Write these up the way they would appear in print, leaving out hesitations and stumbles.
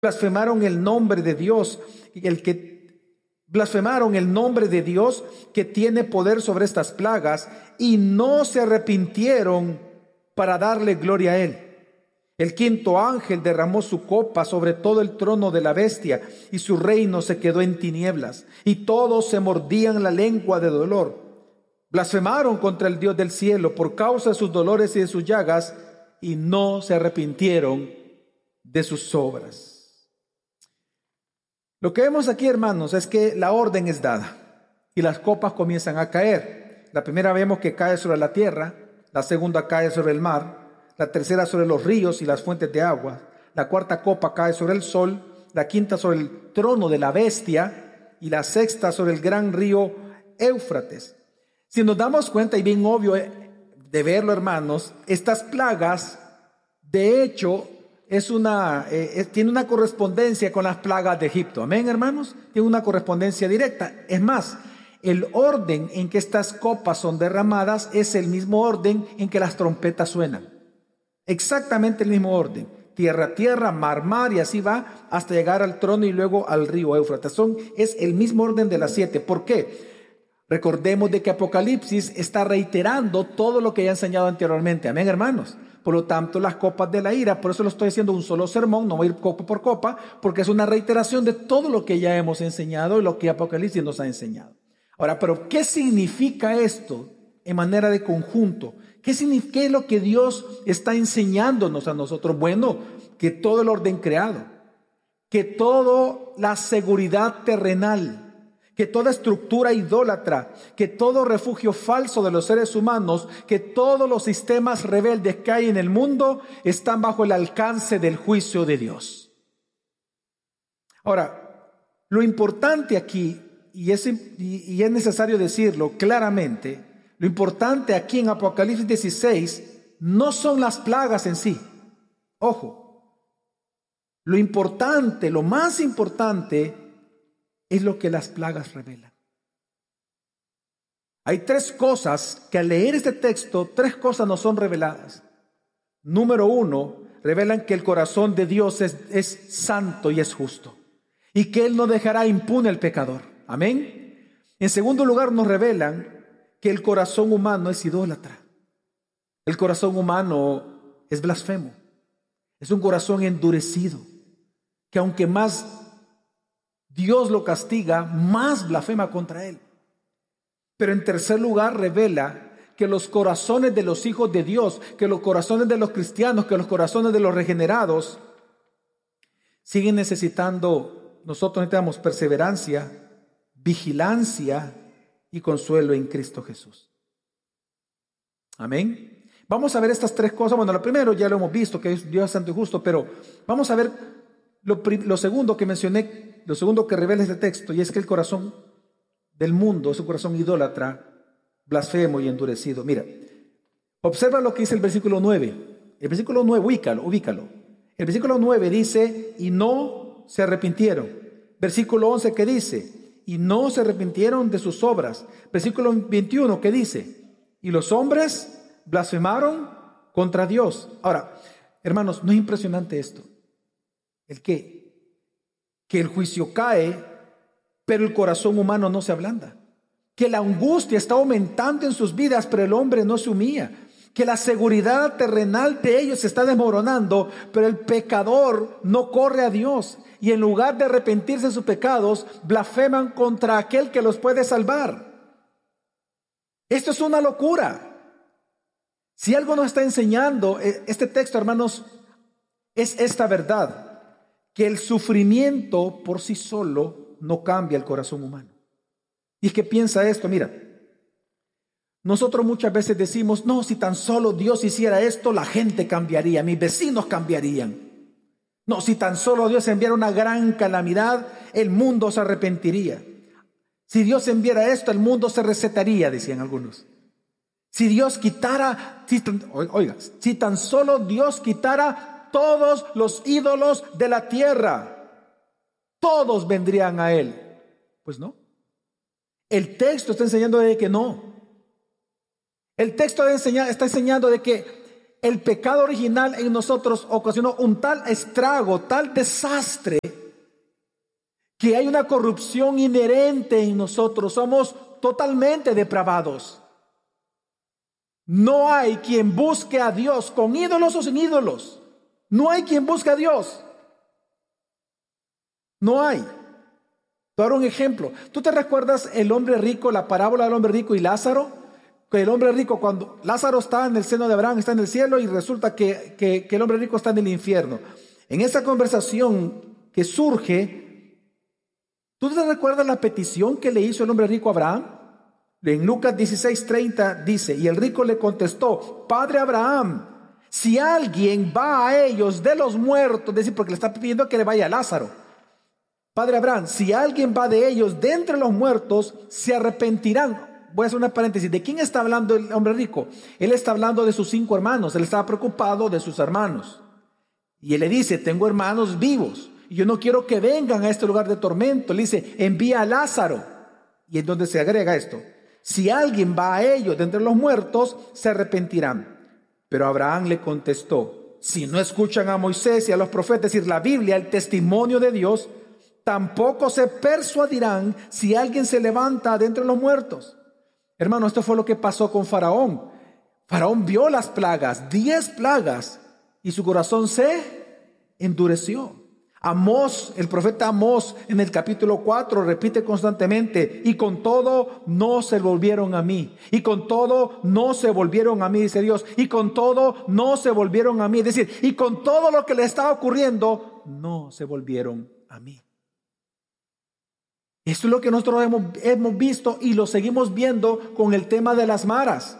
Blasfemaron el nombre de Dios, blasfemaron el nombre de Dios que tiene poder sobre estas plagas y no se arrepintieron para darle gloria a Él. El quinto ángel derramó su copa sobre todo el trono de la bestia y su reino se quedó en tinieblas y todos se mordían la lengua de dolor. Blasfemaron contra el Dios del cielo por causa de sus dolores y de sus llagas y no se arrepintieron de sus obras. Lo que vemos aquí, hermanos, es que la orden es dada y las copas comienzan a caer. La primera vemos que cae sobre la tierra, la segunda cae sobre el mar, la tercera sobre los ríos y las fuentes de agua, la cuarta copa cae sobre el sol, la quinta sobre el trono de la bestia y la sexta sobre el gran río Éufrates. Si nos damos cuenta, y bien obvio de verlo, hermanos, estas plagas, de hecho, tiene una correspondencia con las plagas de Egipto. Amén, hermanos. Tiene una correspondencia directa. Es más, el orden en que estas copas son derramadas es el mismo orden en que las trompetas suenan. Exactamente el mismo orden. Tierra, tierra, mar, mar, y así va hasta llegar al trono y luego al río Éufrates. Es el mismo orden de las 7. ¿Por qué? Recordemos de que Apocalipsis está reiterando todo lo que ya he enseñado anteriormente. Amén, hermanos. Por lo tanto, las copas de la ira, por eso lo estoy haciendo un solo sermón, no voy a ir copa por copa, porque es una reiteración de todo lo que ya hemos enseñado y lo que Apocalipsis nos ha enseñado. Ahora, pero ¿qué significa esto en manera de conjunto? ¿Qué es lo que Dios está enseñándonos a nosotros? Bueno, que todo el orden creado, que toda la seguridad terrenal, que toda estructura idólatra, que todo refugio falso de los seres humanos, que todos los sistemas rebeldes que hay en el mundo están bajo el alcance del juicio de Dios. Ahora, lo importante aquí, y es necesario decirlo claramente, lo importante aquí en Apocalipsis 16 no son las plagas en sí. Ojo, lo importante, lo más importante es lo que las plagas revelan. Hay 3 cosas que al leer este texto, 3 cosas nos son reveladas. Número 1, revelan que el corazón de Dios es santo y es justo, y que Él no dejará impune al pecador. Amén. En segundo lugar, nos revelan que el corazón humano es idólatra. El corazón humano es blasfemo. Es un corazón endurecido, que aunque más Dios lo castiga, más blasfema contra Él. Pero en tercer lugar, revela que los corazones de los hijos de Dios, que los corazones de los cristianos, que los corazones de los regenerados, siguen necesitando, nosotros necesitamos perseverancia, vigilancia y consuelo en Cristo Jesús. Amén. Vamos a ver estas 3 cosas. Bueno, lo primero ya lo hemos visto, que Dios es santo y justo, pero vamos a ver lo segundo que mencioné, lo segundo que revela este texto, y es que el corazón del mundo es un corazón idólatra, blasfemo y endurecido. Mira, observa lo que dice el versículo 9. El versículo 9, ubícalo. El versículo 9 dice, y no se arrepintieron. Versículo 11, ¿qué dice? Y no se arrepintieron de sus obras. Versículo 21, ¿qué dice? Y los hombres blasfemaron contra Dios. Ahora, hermanos, ¿no es impresionante esto? ¿El qué? Que el juicio cae, pero el corazón humano no se ablanda. Que la angustia está aumentando en sus vidas, pero el hombre no se humilla. Que la seguridad terrenal de ellos se está desmoronando, pero el pecador no corre a Dios. Y en lugar de arrepentirse de sus pecados, blasfeman contra aquel que los puede salvar. Esto es una locura. Si algo nos está enseñando este texto, hermanos, es esta verdad. Que el sufrimiento por sí solo no cambia el corazón humano. ¿Y es que piensa esto? Mira, nosotros muchas veces decimos, no, si tan solo Dios hiciera esto, la gente cambiaría, mis vecinos cambiarían. No, si tan solo Dios enviara una gran calamidad, el mundo se arrepentiría. Si Dios enviara esto, el mundo se resetaría, decían algunos. Si Dios quitara, si tan solo Dios quitara todos los ídolos de la tierra, todos vendrían a Él. Pues no. El texto está enseñando de que no. El texto está enseñando de que el pecado original en nosotros ocasionó un tal estrago, tal desastre, que hay una corrupción inherente en nosotros. Somos totalmente depravados. No hay quien busque a Dios con ídolos o sin ídolos. No hay quien busque a Dios. No hay. Te daré un ejemplo. ¿Tú te recuerdas el hombre rico, la parábola del hombre rico y Lázaro? Que el hombre rico, cuando Lázaro está en el seno de Abraham, está en el cielo, y resulta que el hombre rico está en el infierno. En esa conversación que surge, ¿tú te recuerdas la petición que le hizo el hombre rico a Abraham? En Lucas 16:30 dice, y el rico le contestó: Padre Abraham, si alguien va a ellos de los muertos, es decir, porque le está pidiendo que le vaya a Lázaro. Padre Abraham, si alguien va de ellos de entre los muertos, se arrepentirán. Voy a hacer una paréntesis. ¿De quién está hablando el hombre rico? Él está hablando de sus 5 hermanos. Él estaba preocupado de sus hermanos. Y él le dice: tengo hermanos vivos y yo no quiero que vengan a este lugar de tormento. Le dice: envía a Lázaro. Y es donde se agrega esto: si alguien va a ellos de entre los muertos, se arrepentirán. Pero Abraham le contestó: si no escuchan a Moisés y a los profetas, es decir, la Biblia, el testimonio de Dios, tampoco se persuadirán si alguien se levanta de entre los muertos. Hermano, esto fue lo que pasó con Faraón. Faraón vio las plagas, 10 plagas, y su corazón se endureció. Amós, el profeta Amós, en el capítulo 4 repite constantemente: y con todo no se volvieron a mí, y con todo no se volvieron a mí, dice Dios, y con todo no se volvieron a mí, es decir, y con todo lo que le estaba ocurriendo, no se volvieron a mí. Esto es lo que nosotros hemos visto y lo seguimos viendo con el tema de las maras.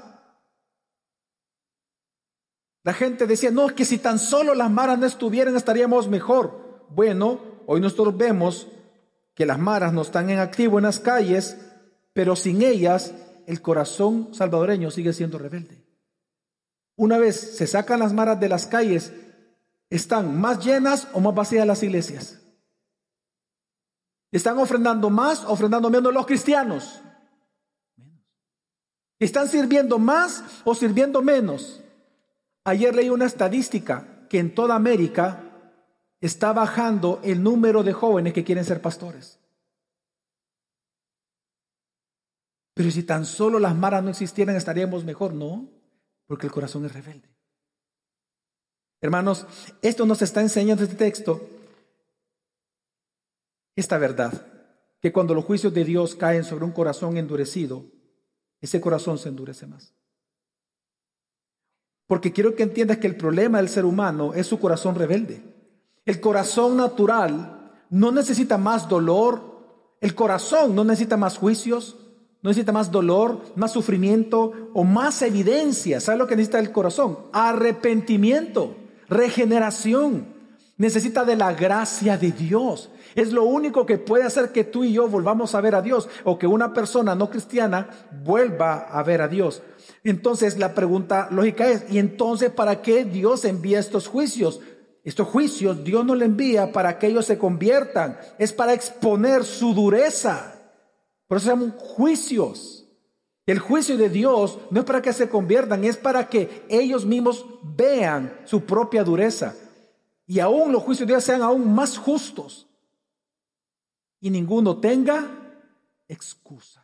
La gente decía: no, es que si tan solo las maras no estuvieran, estaríamos mejor. Bueno, hoy nosotros vemos que las maras no están en activo en las calles, pero sin ellas el corazón salvadoreño sigue siendo rebelde. Una vez se sacan las maras de las calles, ¿están más llenas o más vacías las iglesias? ¿Están ofrendando más o ofrendando menos los cristianos? ¿Están sirviendo más o sirviendo menos? Ayer leí una estadística que en toda América está bajando el número de jóvenes que quieren ser pastores. Pero si tan solo las maras no existieran, estaríamos mejor. No, porque el corazón es rebelde. Hermanos, esto nos está enseñando este texto, esta verdad, que cuando los juicios de Dios caen sobre un corazón endurecido, ese corazón se endurece más. Porque quiero que entiendas que el problema del ser humano es su corazón rebelde. El corazón natural no necesita más dolor. El corazón no necesita más juicios, no necesita más dolor, más sufrimiento o más evidencia. ¿Sabes lo que necesita el corazón? Arrepentimiento, regeneración. Necesita de la gracia de Dios. Es lo único que puede hacer que tú y yo volvamos a ver a Dios, o que una persona no cristiana vuelva a ver a Dios. Entonces la pregunta lógica es: ¿y entonces para qué Dios envía estos juicios? Estos juicios Dios no le envía para que ellos se conviertan, es para exponer su dureza. Por eso se llaman juicios. El juicio de Dios no es para que se conviertan, es para que ellos mismos vean su propia dureza. Y aún los juicios de Dios sean aún más justos. Y ninguno tenga excusa.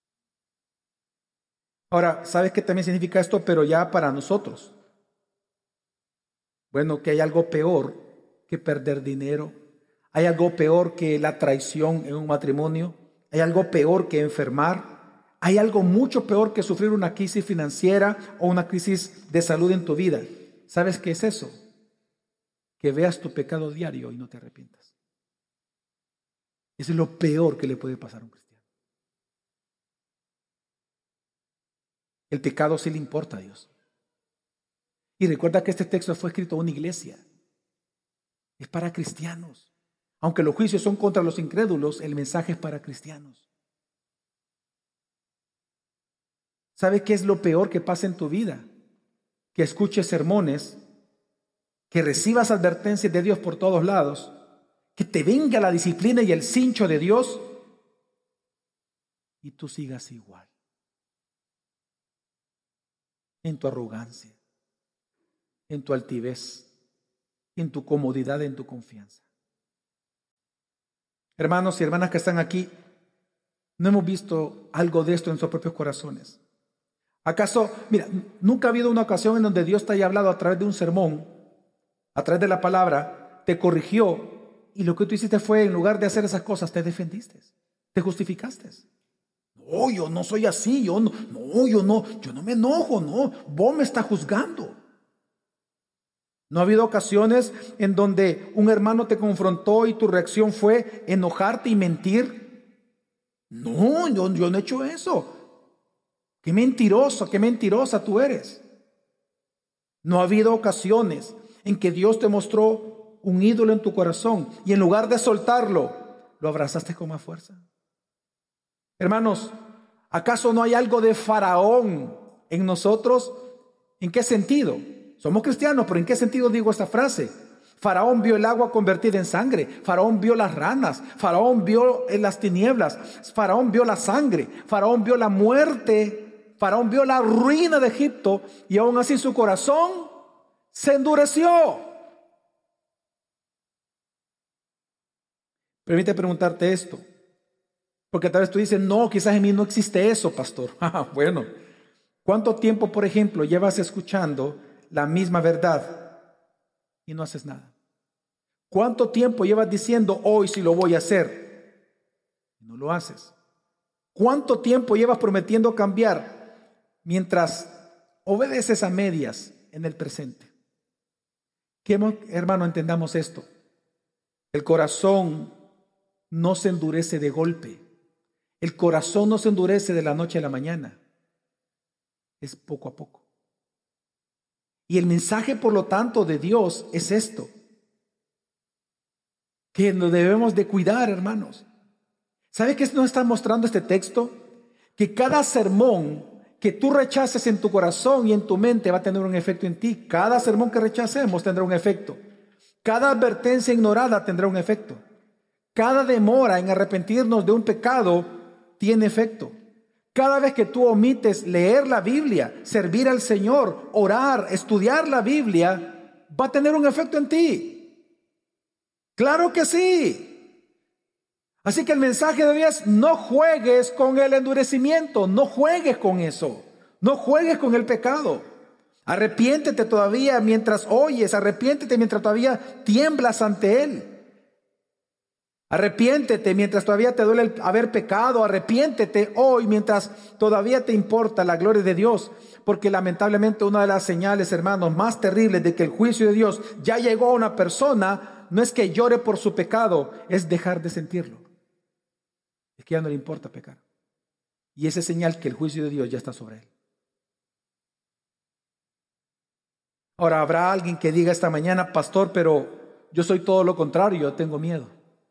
Ahora, ¿sabes qué también significa esto? Pero ya para nosotros. Bueno, que hay algo peor que perder dinero. Hay algo peor que la traición en un matrimonio. Hay algo peor que enfermar. Hay algo mucho peor que sufrir una crisis financiera o una crisis de salud en tu vida. ¿Sabes qué es eso? Que veas tu pecado diario y no te arrepientas. Eso es lo peor que le puede pasar a un cristiano. El pecado sí le importa a Dios. Y recuerda que este texto fue escrito a una iglesia. Es para cristianos. Aunque los juicios son contra los incrédulos, el mensaje es para cristianos. ¿Sabe qué es lo peor que pasa en tu vida? Que escuches sermones, que recibas advertencias de Dios por todos lados, que te venga la disciplina y el cincho de Dios y tú sigas igual, en tu arrogancia, en tu altivez, en tu comodidad, en tu confianza. Hermanos y hermanas que están aquí, ¿no hemos visto algo de esto en sus propios corazones? ¿Acaso, mira, nunca ha habido una ocasión en donde Dios te haya hablado a través de un sermón, a través de la palabra, te corrigió y lo que tú hiciste fue, en lugar de hacer esas cosas, te defendiste, te justificaste? No, yo no soy así, yo no me enojo, no, vos me estás juzgando. ¿No ha habido ocasiones en donde un hermano te confrontó y tu reacción fue enojarte y mentir? No, yo no he hecho eso. Qué mentiroso, qué mentirosa tú eres. ¿No ha habido ocasiones en que Dios te mostró un ídolo en tu corazón y en lugar de soltarlo, lo abrazaste con más fuerza? Hermanos, ¿acaso no hay algo de Faraón en nosotros? ¿En qué sentido? Somos cristianos, pero ¿en qué sentido digo esta frase? Faraón vio el agua convertida en sangre, Faraón vio las ranas, Faraón vio en las tinieblas, Faraón vio la sangre, Faraón vio la muerte, Faraón vio la ruina de Egipto y aún así su corazón se endureció. Permíteme preguntarte esto, porque tal vez tú dices, no, quizás en mí no existe eso, pastor. Bueno, ¿cuánto tiempo, por ejemplo, llevas escuchando la misma verdad y no haces nada? ¿Cuánto tiempo llevas diciendo, hoy sí lo voy a hacer, y no lo haces? ¿Cuánto tiempo llevas prometiendo cambiar mientras obedeces a medias en el presente? Que, hermano, entendamos esto. El corazón no se endurece de golpe. El corazón no se endurece de la noche a la mañana. Es poco a poco. Y el mensaje, por lo tanto, de Dios es esto: que nos debemos de cuidar, hermanos. ¿Sabe qué nos está mostrando este texto? Que cada sermón que tú rechaces en tu corazón y en tu mente va a tener un efecto en ti. Cada sermón que rechacemos tendrá un efecto. Cada advertencia ignorada tendrá un efecto. Cada demora en arrepentirnos de un pecado tiene efecto. Cada vez que tú omites leer la Biblia, servir al Señor, orar, estudiar la Biblia, va a tener un efecto en ti. Claro que sí. Así que el mensaje de Dios: no juegues con el endurecimiento, no juegues con eso, no juegues con el pecado. Arrepiéntete todavía mientras oyes, arrepiéntete mientras todavía tiemblas ante Él. Arrepiéntete mientras todavía te duele el haber pecado, arrepiéntete hoy mientras todavía te importa la gloria de Dios, porque lamentablemente una de las señales, hermanos, más terribles de que el juicio de Dios ya llegó a una persona no es que llore por su pecado, es dejar de sentirlo. Es que ya no le importa pecar. Y esa es señal que el juicio de Dios ya está sobre él. Ahora, habrá alguien que diga esta mañana: pastor, pero yo soy todo lo contrario, yo tengo miedo.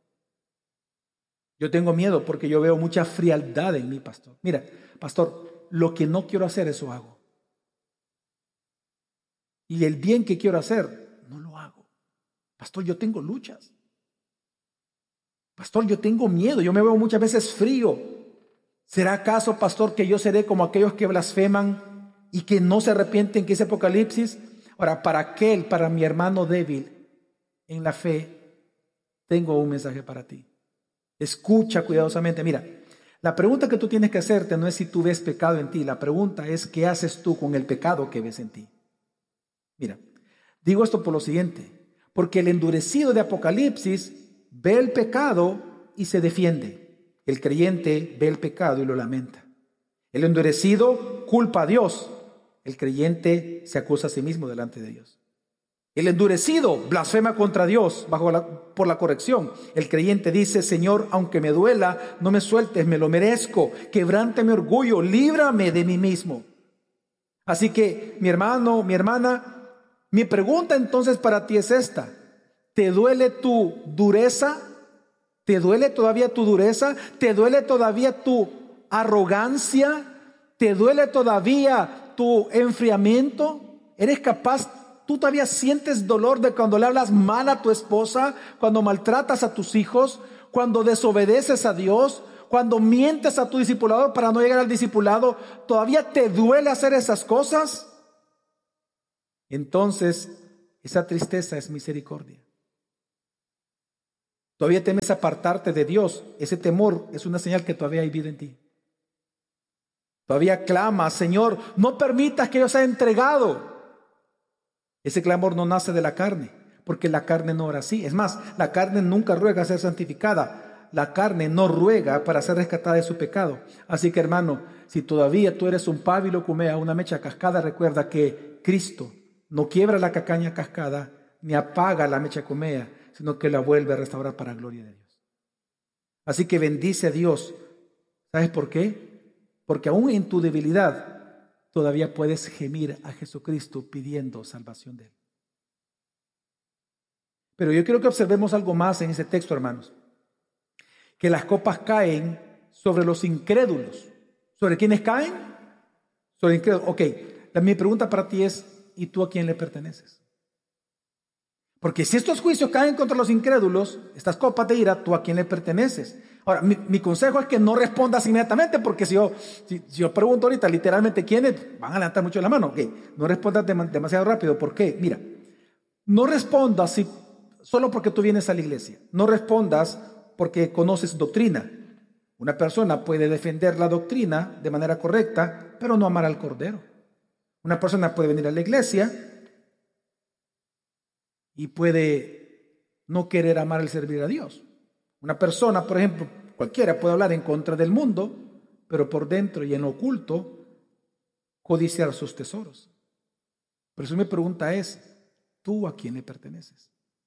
Yo tengo miedo porque yo veo mucha frialdad en mí, pastor. Mira, pastor, lo que no quiero hacer, eso hago. Y el bien que quiero hacer, no lo hago. Pastor, yo tengo luchas. Pastor, yo tengo miedo, yo me veo muchas veces frío. ¿Será acaso, pastor, que yo seré como aquellos que blasfeman y que no se arrepienten, que es Apocalipsis? Ahora, para mi hermano débil en la fe, tengo un mensaje para ti. Escucha cuidadosamente. Mira, la pregunta que tú tienes que hacerte no es si tú ves pecado en ti. La pregunta es: ¿qué haces tú con el pecado que ves en ti? Mira, digo esto por lo siguiente: porque el endurecido de Apocalipsis ve el pecado y se defiende. El creyente ve el pecado y lo lamenta. El endurecido culpa a Dios. El creyente se acusa a sí mismo delante de Dios. El endurecido blasfema contra Dios por la corrección. El creyente dice: Señor, aunque me duela, no me sueltes, me lo merezco. Quebrante mi orgullo, líbrame de mí mismo. Así que, mi hermano, mi hermana, mi pregunta entonces para ti es esta: ¿te duele tu dureza? ¿Te duele todavía tu dureza? ¿Te duele todavía tu arrogancia? ¿Te duele todavía tu enfriamiento? ¿Eres capaz? ¿Tú todavía sientes dolor de cuando le hablas mal a tu esposa, cuando maltratas a tus hijos, cuando desobedeces a Dios, cuando mientes a tu discipulador para no llegar al discipulado? ¿Todavía te duele hacer esas cosas? entonces esa tristeza es misericordia. Todavía temes apartarte de Dios. Ese temor es una señal que todavía hay vida en ti. Todavía clamas, Señor, no permitas que yo sea entregado. Ese clamor no nace de la carne, porque la carne no ora así. Es más, la carne nunca ruega a ser santificada. La carne no ruega para ser rescatada de su pecado. Así que, hermano, si todavía tú eres un pábilo cumea, una mecha cascada, recuerda que Cristo no quiebra la cacaña cascada ni apaga la mecha cumea, sino que la vuelve a restaurar para la gloria de Dios. Así que bendice a Dios. ¿Sabes por qué? Porque aún en tu debilidad todavía puedes gemir a Jesucristo pidiendo salvación de Él. Pero yo quiero que observemos algo más en ese texto, hermanos. Que las copas caen sobre los incrédulos. ¿Sobre quiénes caen? Sobre incrédulos. Ok, mi pregunta para ti es, ¿y tú a quién le perteneces? Porque si estos juicios caen contra los incrédulos, estas copas de ira, ¿tú a quién le perteneces? Ahora, mi consejo es que no respondas inmediatamente, porque si yo pregunto ahorita literalmente quiénes, van a levantar mucho la mano. Ok, no respondas demasiado rápido. ¿Por qué? Mira, no respondas solo porque tú vienes a la iglesia. No respondas porque conoces doctrina. Una persona puede defender la doctrina de manera correcta, pero no amar al Cordero. Una persona puede venir a la iglesia y puede no querer amar el servir a Dios. Una persona, por ejemplo, cualquiera puede hablar en contra del mundo, pero por dentro y en lo oculto codiciar sus tesoros. Por eso mi pregunta es, ¿tú a quién le perteneces?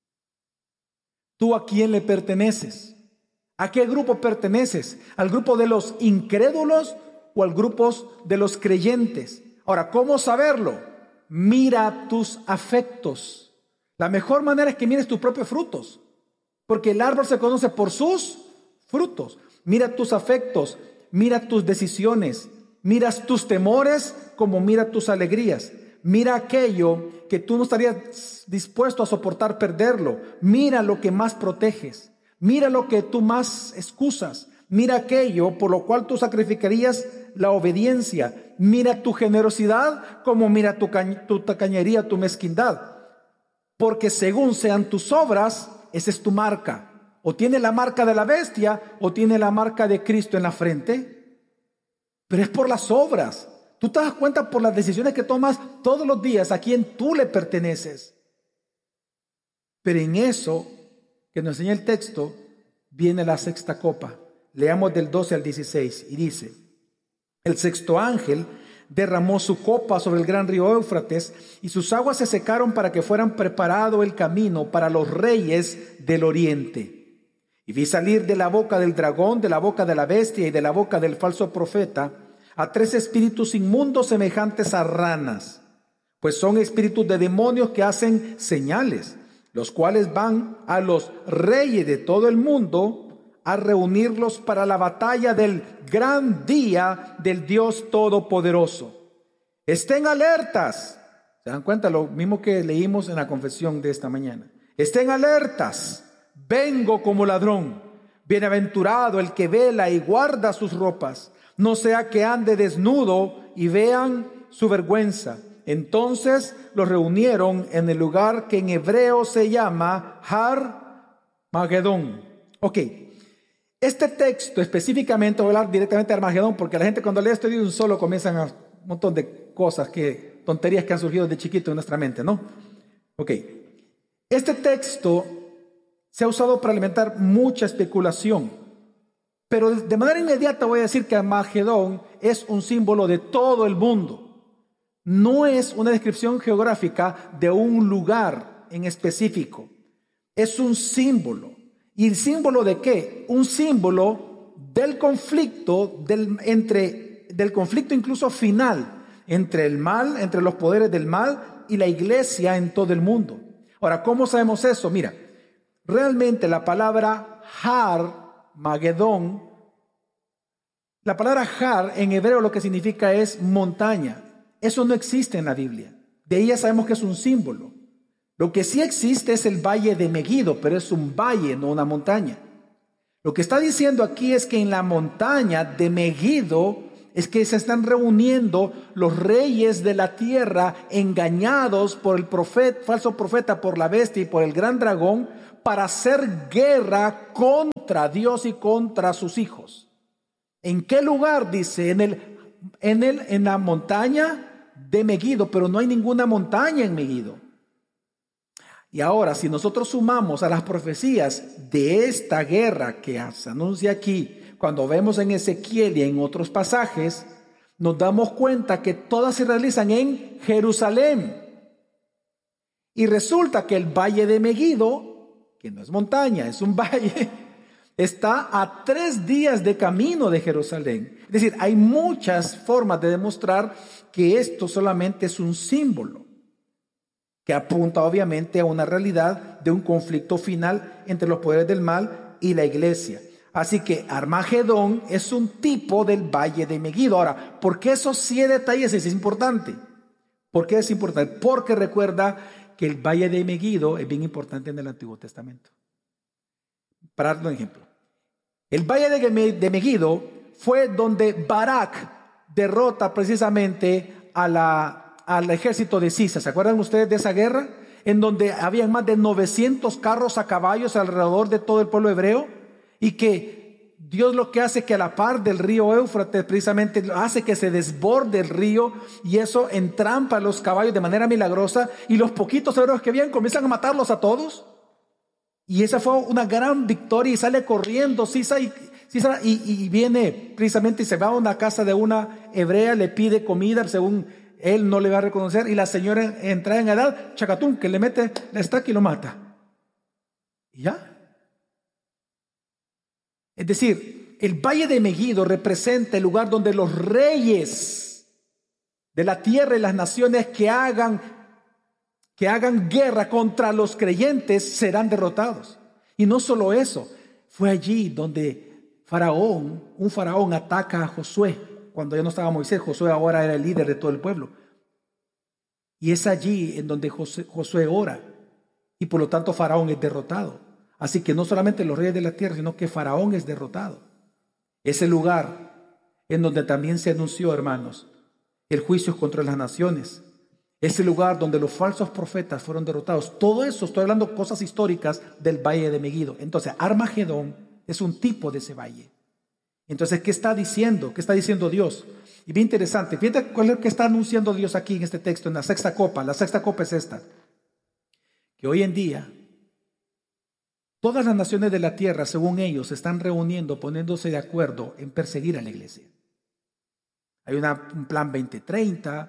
¿Tú a quién le perteneces? ¿A qué grupo perteneces? ¿Al grupo de los incrédulos o al grupo de los creyentes? Ahora, ¿cómo saberlo? Mira tus afectos. La mejor manera es que mires tus propios frutos, porque el árbol se conoce por sus frutos. Mira tus afectos, mira tus decisiones, miras tus temores como mira tus alegrías. Mira aquello que tú no estarías dispuesto a soportar perderlo. Mira lo que más proteges. Mira lo que tú más excusas. Mira aquello por lo cual tú sacrificarías la obediencia. Mira tu generosidad como mira tu tacañería, tu mezquindad. Porque según sean tus obras, esa es tu marca. O tiene la marca de la bestia o tiene la marca de Cristo en la frente. Pero es por las obras. Tú te das cuenta por las decisiones que tomas todos los días a quién tú le perteneces. Pero en eso que nos enseña el texto viene la sexta copa. Leamos del 12 al 16 y dice: el sexto ángel derramó su copa sobre el gran río Éufrates y sus aguas se secaron para que fueran preparado el camino para los reyes del oriente. Y vi salir de la boca del dragón, de la boca de la bestia y de la boca del falso profeta a 3 espíritus inmundos semejantes a ranas, pues son espíritus de demonios que hacen señales, los cuales van a los reyes de todo el mundo a reunirlos para la batalla del gran día del Dios Todopoderoso. Estén alertas. ¿Se dan cuenta? Lo mismo que leímos en la confesión de esta mañana. Estén alertas. Vengo como ladrón. Bienaventurado el que vela y guarda sus ropas, no sea que ande desnudo y vean su vergüenza. Entonces los reunieron en el lugar que en hebreo se llama Har Magedón. Ok. Este texto específicamente, voy a hablar directamente de Armagedón, porque la gente cuando lee esto de un solo comienzan a un montón de cosas, tonterías que han surgido de chiquito en nuestra mente, ¿no? Ok. Este texto se ha usado para alimentar mucha especulación, pero de manera inmediata voy a decir que Armagedón es un símbolo de todo el mundo. No es una descripción geográfica de un lugar en específico. Es un símbolo. ¿Y el símbolo de qué? Un símbolo del conflicto, del conflicto incluso final, entre el mal, entre los poderes del mal y la iglesia en todo el mundo. Ahora, ¿cómo sabemos eso? Mira, realmente la palabra Har, Magedón, la palabra Har en hebreo lo que significa es montaña. Eso no existe en la Biblia. De ella sabemos que es un símbolo. Lo que sí existe es el valle de Megido, pero es un valle, no una montaña. Lo que está diciendo aquí es que en la montaña de Megido es que se están reuniendo los reyes de la tierra engañados por el falso profeta, por la bestia y por el gran dragón, para hacer guerra contra Dios y contra sus hijos. ¿En qué lugar? Dice, en la montaña de Megido, pero no hay ninguna montaña en Megido. Y ahora, si nosotros sumamos a las profecías de esta guerra que se anuncia aquí, cuando vemos en Ezequiel y en otros pasajes, nos damos cuenta que todas se realizan en Jerusalén. Y resulta que el valle de Megido, que no es montaña, es un valle, está a 3 días de camino de Jerusalén. Es decir, hay muchas formas de demostrar que esto solamente es un símbolo, que apunta obviamente a una realidad de un conflicto final entre los poderes del mal y la iglesia. Así que Armagedón es un tipo del valle de Megido. Ahora, ¿por qué esos 7 detalles es importante? ¿Por qué es importante? Porque recuerda que el valle de Megido es bien importante en el Antiguo Testamento. Para dar un ejemplo, el valle de Megido fue donde Barak derrota precisamente al ejército de Sisa. ¿Se acuerdan ustedes de esa guerra? En donde habían más de 900 carros a caballos alrededor de todo el pueblo hebreo. Y que Dios lo que hace es que a la par del río Éufrates precisamente hace que se desborde el río, y eso entrampa a los caballos de manera milagrosa, y los poquitos hebreos que habían comienzan a matarlos a todos. Y esa fue una gran victoria, y sale corriendo Sisa y viene precisamente y se va a una casa de una hebrea, le pide comida, según él no le va a reconocer, y la señora entra en edad, chacatún, que le mete la estaca y lo mata. Y ya. Es decir, el valle de Megido representa el lugar donde los reyes de la tierra y las naciones que hagan guerra contra los creyentes serán derrotados. Y no solo eso, fue allí donde un faraón ataca a Josué. Cuando ya no estaba Moisés, Josué ahora era el líder de todo el pueblo. Y es allí en donde Josué ora, y por lo tanto Faraón es derrotado. Así que no solamente los reyes de la tierra, sino que Faraón es derrotado. Ese lugar en donde también se anunció, hermanos, el juicio contra las naciones. Ese lugar donde los falsos profetas fueron derrotados. Todo eso, estoy hablando cosas históricas del valle de Megido. Entonces, Armagedón es un tipo de ese valle. Entonces, ¿qué está diciendo? ¿Qué está diciendo Dios? Y bien interesante, fíjate cuál es lo que está anunciando Dios aquí en este texto, en la sexta copa. La sexta copa es esta: que hoy en día todas las naciones de la tierra, según ellos, se están reuniendo, poniéndose de acuerdo en perseguir a la iglesia. Hay un plan 2030,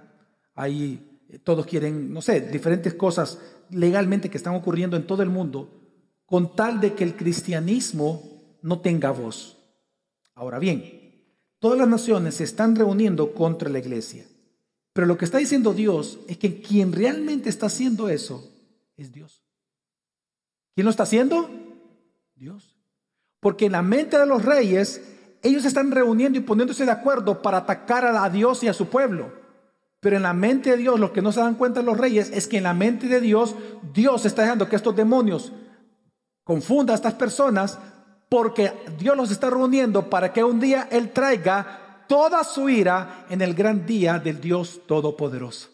todos quieren, no sé, diferentes cosas legalmente que están ocurriendo en todo el mundo, con tal de que el cristianismo no tenga voz. Ahora bien, todas las naciones se están reuniendo contra la iglesia. Pero lo que está diciendo Dios es que quien realmente está haciendo eso es Dios. ¿Quién lo está haciendo? Dios. Porque en la mente de los reyes, ellos se están reuniendo y poniéndose de acuerdo para atacar a Dios y a su pueblo. Pero en la mente de Dios, lo que no se dan cuenta los reyes es que en la mente de Dios, Dios está dejando que estos demonios confundan a estas personas, porque Dios los está reuniendo para que un día Él traiga toda su ira en el gran día del Dios Todopoderoso.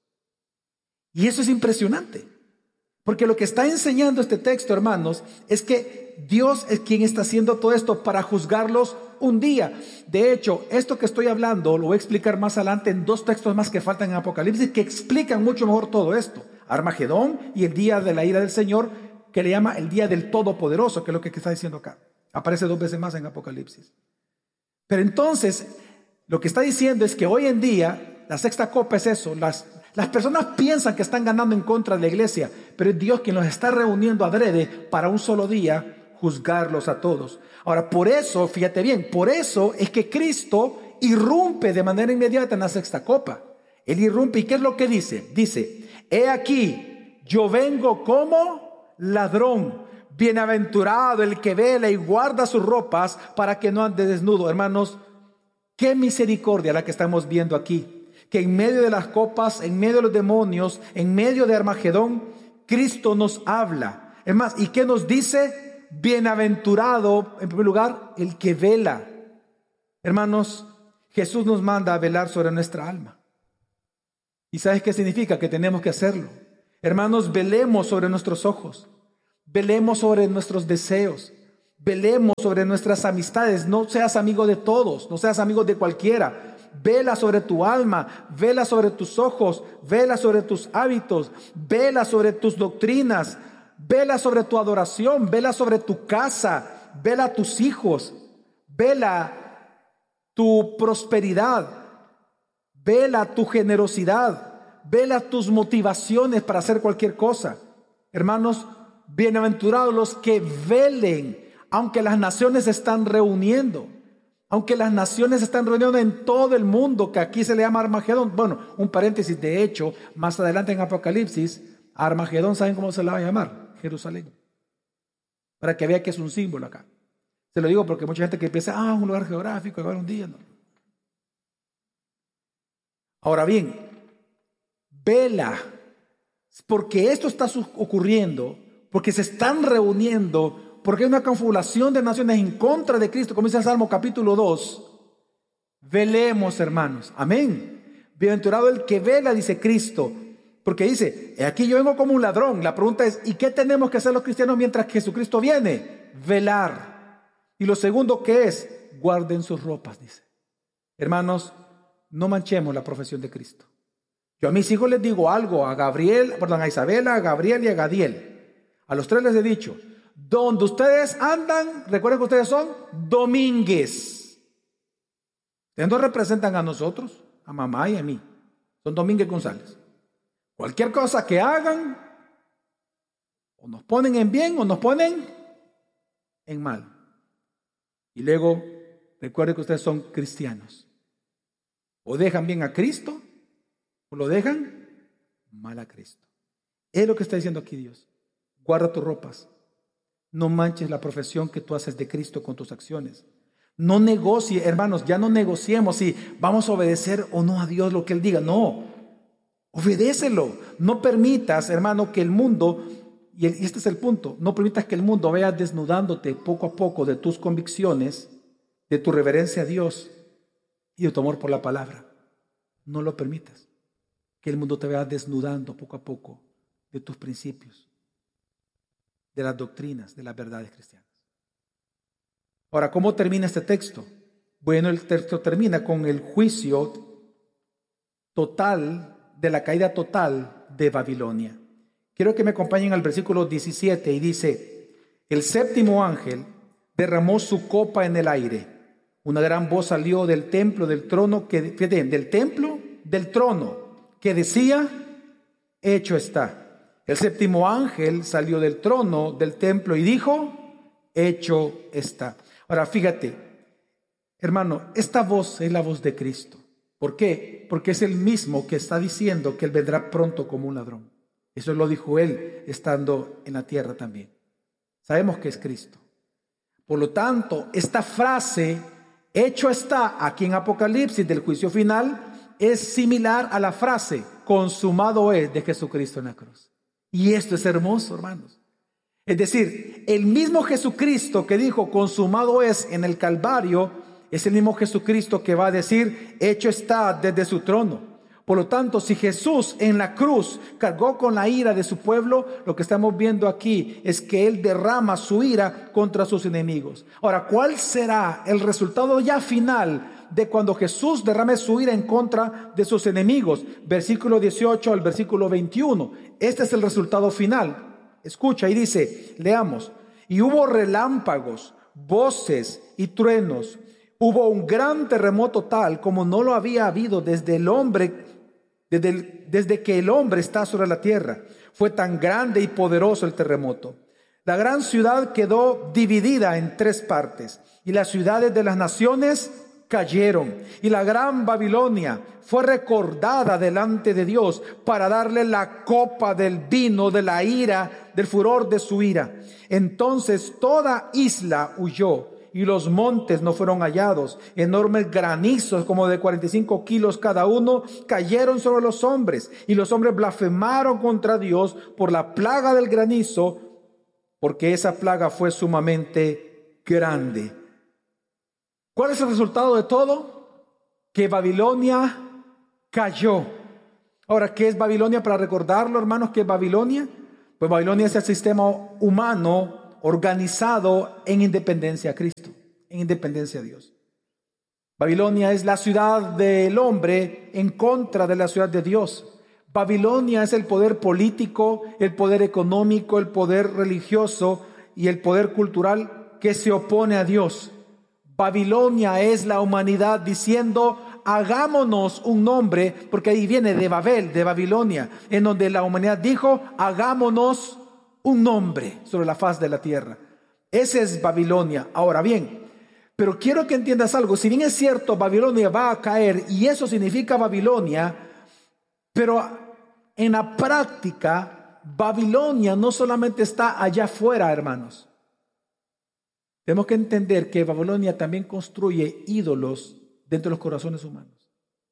Y eso es impresionante. Porque lo que está enseñando este texto, hermanos, es que Dios es quien está haciendo todo esto para juzgarlos un día. De hecho, esto que estoy hablando lo voy a explicar más adelante en 2 textos más que faltan en Apocalipsis, que explican mucho mejor todo esto. Armagedón y el día de la ira del Señor, que le llama el día del Todopoderoso, que es lo que está diciendo acá. Aparece 2 veces más en Apocalipsis. Pero entonces, lo que está diciendo es que hoy en día, la sexta copa es eso. Las personas piensan que están ganando en contra de la iglesia, pero es Dios quien los está reuniendo adrede para un solo día juzgarlos a todos. Ahora, por eso, fíjate bien, por eso es que Cristo irrumpe de manera inmediata en la sexta copa. Él irrumpe, ¿y qué es lo que dice? Dice: he aquí, yo vengo como ladrón. Bienaventurado el que vela y guarda sus ropas para que no ande desnudo. Hermanos, qué misericordia la que estamos viendo aquí. Que en medio de las copas, en medio de los demonios, en medio de Armagedón, Cristo nos habla. Es más, ¿y qué nos dice? Bienaventurado, en primer lugar, el que vela. Hermanos, Jesús nos manda a velar sobre nuestra alma. ¿Y sabes qué significa? Que tenemos que hacerlo. Hermanos, velemos sobre nuestros ojos, velemos sobre nuestros deseos, velemos sobre nuestras amistades. No seas amigo de todos, no seas amigo de cualquiera. Vela sobre tu alma, vela sobre tus ojos, vela sobre tus hábitos, vela sobre tus doctrinas, vela sobre tu adoración, vela sobre tu casa, vela tus hijos, vela tu prosperidad, vela tu generosidad, vela tus motivaciones para hacer cualquier cosa. Hermanos, bienaventurados los que velen, aunque las naciones se están reuniendo. Aunque las naciones se están reuniendo en todo el mundo, que aquí se le llama Armagedón. Bueno, un paréntesis, de hecho, más adelante en Apocalipsis, Armagedón, ¿saben cómo se la va a llamar? Jerusalén. Para que vea que es un símbolo acá. Se lo digo porque mucha gente que piensa, un lugar geográfico, va a haber un día. No. Ahora bien, vela, porque esto está ocurriendo, porque se están reuniendo, porque hay una confabulación de naciones en contra de Cristo, como dice el Salmo capítulo 2. Velemos, hermanos. Amén. Bienaventurado el que vela, dice Cristo. Porque dice, aquí yo vengo como un ladrón. La pregunta es, ¿y qué tenemos que hacer los cristianos mientras Jesucristo viene? Velar. Y lo segundo que es, guarden sus ropas, dice. Hermanos, no manchemos la profesión de Cristo. Yo a mis hijos les digo algo, a Isabela, a Gabriel y a Gadiel. A los tres les he dicho, donde ustedes andan, recuerden que ustedes son domínguez. Ustedes no representan a nosotros, a mamá y a mí. Son Domínguez González. Cualquier cosa que hagan, o nos ponen en bien o nos ponen en mal. Y luego, recuerden que ustedes son cristianos. O dejan bien a Cristo, o lo dejan mal a Cristo. Es lo que está diciendo aquí Dios. Guarda tus ropas. No manches la profesión que tú haces de Cristo con tus acciones. No negocie, hermanos, ya no negociemos si vamos a obedecer o no a Dios lo que Él diga. No, obedécelo. No permitas, hermano, que el mundo, y este es el punto, no permitas que el mundo vaya desnudándote poco a poco de tus convicciones, de tu reverencia a Dios y de tu amor por la palabra. No lo permitas. Que el mundo te vaya desnudando poco a poco de tus principios, de las doctrinas, de las verdades cristianas. Ahora, ¿cómo termina este texto? Bueno, el texto termina con el juicio total, de la caída total de Babilonia. Quiero que me acompañen al versículo 17 y dice, el séptimo ángel derramó su copa en el aire. Una gran voz salió del templo, del trono, del trono, que decía, hecho está. El séptimo ángel salió del trono, del templo y dijo, hecho está. Ahora fíjate, hermano, esta voz es la voz de Cristo. ¿Por qué? Porque es el mismo que está diciendo que Él vendrá pronto como un ladrón. Eso lo dijo Él estando en la tierra también. Sabemos que es Cristo. Por lo tanto, esta frase, hecho está, aquí en Apocalipsis del juicio final, es similar a la frase, consumado es, de Jesucristo en la cruz. Y esto es hermoso, hermanos. Es decir, el mismo Jesucristo que dijo consumado es en el Calvario, es el mismo Jesucristo que va a decir hecho está desde su trono. Por lo tanto, si Jesús en la cruz cargó con la ira de su pueblo, lo que estamos viendo aquí es que Él derrama su ira contra sus enemigos. Ahora, ¿cuál será el resultado ya final de cuando Jesús derrame su ira en contra de sus enemigos? Versículo 18 al versículo 21. Este es el resultado final. Escucha y dice, leamos, y hubo relámpagos, voces y truenos. Hubo un gran terremoto tal como no lo había habido desde que el hombre está sobre la tierra. Fue tan grande y poderoso el terremoto. La gran ciudad quedó dividida en 3 partes, y las ciudades de las naciones cayeron, y la gran Babilonia fue recordada delante de Dios para darle la copa del vino de la ira, del furor de su ira. Entonces toda isla huyó y los montes no fueron hallados. Enormes granizos como de 45 kilos cada uno cayeron sobre los hombres, y los hombres blasfemaron contra Dios por la plaga del granizo, porque esa plaga fue sumamente grande. ¿Cuál es el resultado de todo? que Babilonia cayó. Ahora, ¿qué es Babilonia? Para recordarlo, hermanos, ¿qué es Babilonia? Pues Babilonia es el sistema humano organizado en independencia a Cristo, en independencia a Dios. Babilonia es la ciudad del hombre en contra de la ciudad de Dios. Babilonia es el poder político, el poder económico, el poder religioso y el poder cultural que se opone a Dios. Babilonia es la humanidad diciendo: hagámonos un nombre, porque ahí viene de Babel, de Babilonia, en donde la humanidad dijo: hagámonos un nombre sobre la faz de la tierra. Ese es Babilonia. Ahora bien, pero quiero que entiendas algo. Si bien es cierto, Babilonia va a caer y eso significa Babilonia, pero en la práctica, Babilonia no solamente está allá afuera, hermanos. Tenemos que entender que Babilonia también construye ídolos dentro de los corazones humanos.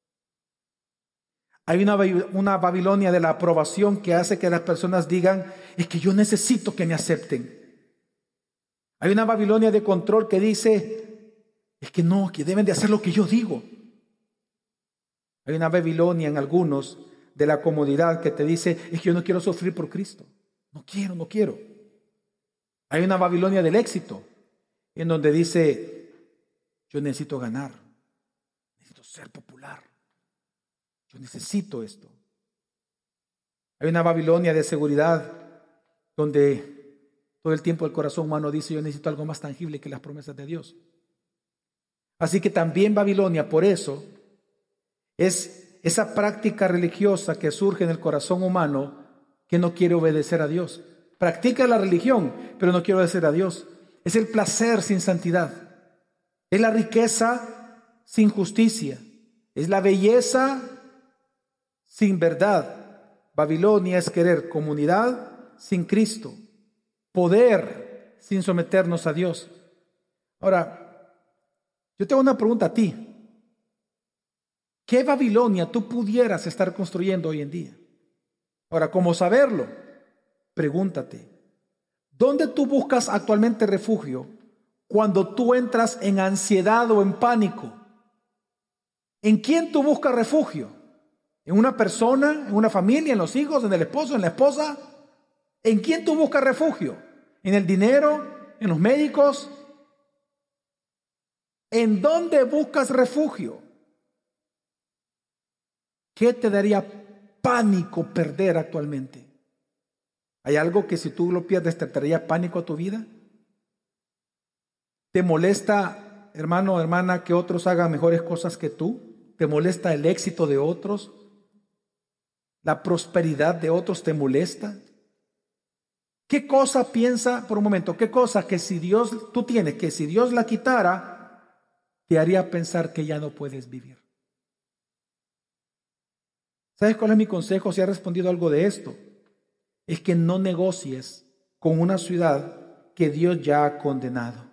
Hay una Babilonia de la aprobación que hace que las personas digan: es que yo necesito que me acepten. Hay una Babilonia de control que dice: es que no, que deben de hacer lo que yo digo. Hay una Babilonia en algunos de la comodidad que te dice: es que yo no quiero sufrir por Cristo. No quiero. Hay una Babilonia del éxito en donde dice: yo necesito ganar, necesito ser popular, yo necesito esto. Hay una Babilonia de seguridad donde todo el tiempo el corazón humano dice: yo necesito algo más tangible que las promesas de Dios. Así que también Babilonia, por eso, es esa práctica religiosa que surge en el corazón humano que no quiere obedecer a Dios. Practica la religión, pero no quiere obedecer a Dios. Es el placer sin santidad. Es la riqueza sin justicia. Es la belleza sin verdad. Babilonia es querer comunidad sin Cristo. Poder sin someternos a Dios. Ahora, yo tengo una pregunta a ti. ¿Qué Babilonia tú pudieras estar construyendo hoy en día? Ahora, ¿cómo saberlo? Pregúntate, ¿dónde tú buscas actualmente refugio cuando tú entras en ansiedad o en pánico? ¿En quién tú buscas refugio? ¿En una persona, en una familia, en los hijos, en el esposo, en la esposa? ¿En quién tú buscas refugio? ¿En el dinero? ¿En los médicos? ¿En dónde buscas refugio? ¿Qué te daría pánico perder actualmente? ¿Hay algo que si tú lo pierdes te traería pánico a tu vida? ¿Te molesta, hermano o hermana, que otros hagan mejores cosas que tú? ¿Te molesta el éxito de otros? ¿La prosperidad de otros te molesta? ¿Qué cosa piensa, por un momento, qué cosa que si Dios, tú tienes, que si Dios la quitara, te haría pensar que ya no puedes vivir? ¿Sabes cuál es mi consejo si has respondido algo de esto? Es que no negocies con una ciudad que Dios ya ha condenado.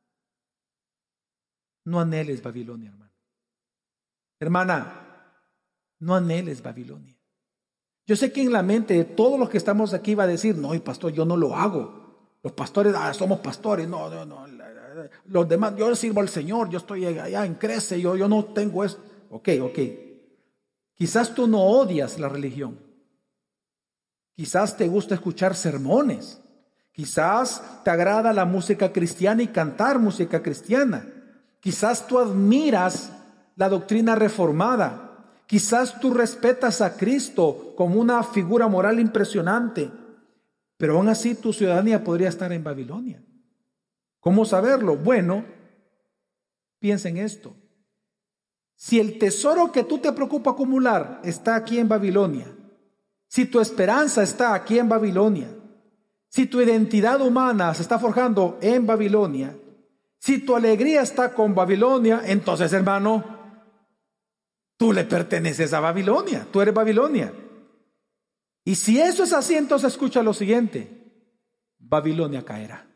No anheles Babilonia, hermano. Hermana, no anheles Babilonia. Yo sé que en la mente de todos los que estamos aquí va a decir: no, pastor, yo no lo hago. Los pastores, somos pastores. No. Los demás, yo sirvo al Señor, yo estoy allá en Crece, yo no tengo eso. Ok. Quizás tú no odias la religión. Quizás te gusta escuchar sermones. Quizás te agrada la música cristiana y cantar música cristiana. Quizás tú admiras la doctrina reformada. Quizás tú respetas a Cristo como una figura moral impresionante. Pero aún así tu ciudadanía podría estar en Babilonia. ¿Cómo saberlo? Bueno, piensa en esto. Si el tesoro que tú te preocupa acumular está aquí en Babilonia, si tu esperanza está aquí en Babilonia, si tu identidad humana se está forjando en Babilonia, si tu alegría está con Babilonia, entonces, hermano, tú le perteneces a Babilonia, tú eres Babilonia. Y si eso es así, entonces escucha lo siguiente: Babilonia caerá.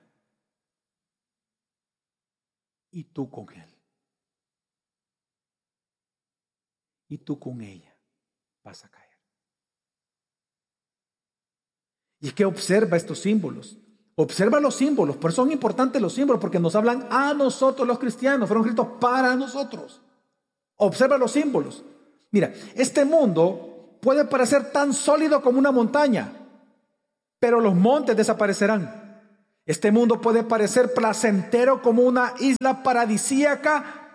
Y tú con él. Y tú con ella vas a caer. Y es que observa estos símbolos. Observa los símbolos. Por eso son importantes los símbolos, porque nos hablan a nosotros los cristianos. Fueron escritos para nosotros. Observa los símbolos. Mira, este mundo puede parecer tan sólido como una montaña, pero los montes desaparecerán. Este mundo puede parecer placentero como una isla paradisíaca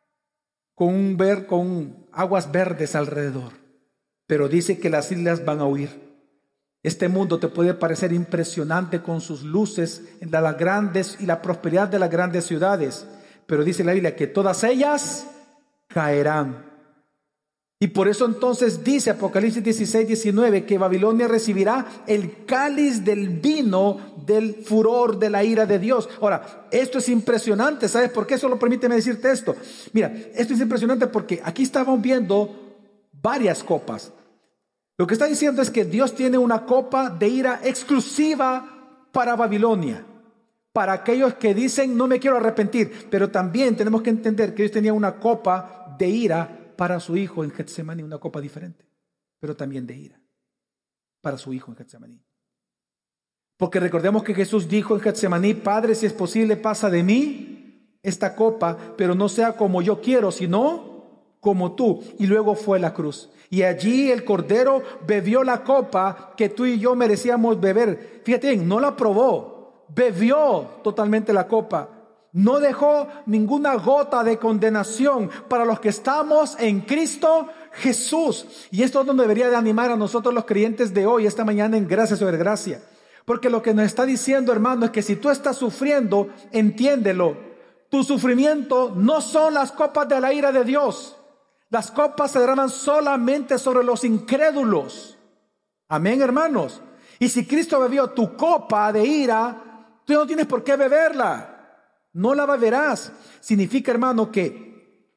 con aguas verdes alrededor, pero dice que las islas van a huir. Este mundo te puede parecer impresionante con sus luces en las grandes y la prosperidad de las grandes ciudades, pero dice la Biblia que todas ellas caerán. Y por eso entonces dice Apocalipsis 16:19 que Babilonia recibirá el cáliz del vino del furor de la ira de Dios. Ahora, esto es impresionante. ¿Sabes por qué? Solo permíteme decirte esto. Mira, esto es impresionante porque aquí estamos viendo varias copas. Lo que está diciendo es que Dios tiene una copa de ira exclusiva para Babilonia, para aquellos que dicen no me quiero arrepentir. Pero también tenemos que entender que Dios tenía una copa de ira para su hijo en Getsemaní, una copa diferente, pero también de ira para su hijo en Getsemaní. Porque recordemos que Jesús dijo en Getsemaní: Padre, si es posible, pasa de mí esta copa, pero no sea como yo quiero, sino como tú. Y luego fue a la cruz. Y allí el Cordero bebió la copa que tú y yo merecíamos beber. Fíjate bien, no la probó, bebió totalmente la copa. No dejó ninguna gota de condenación para los que estamos en Cristo Jesús. Y esto nos debería de animar a nosotros los creyentes de hoy, esta mañana, en gracia sobre gracia. Porque lo que nos está diciendo, hermano, es que si tú estás sufriendo, entiéndelo. Tu sufrimiento no son las copas de la ira de Dios. Las copas se derraman solamente sobre los incrédulos. Amén, hermanos. Y si Cristo bebió tu copa de ira, tú no tienes por qué beberla. No la beberás. Significa, hermano, que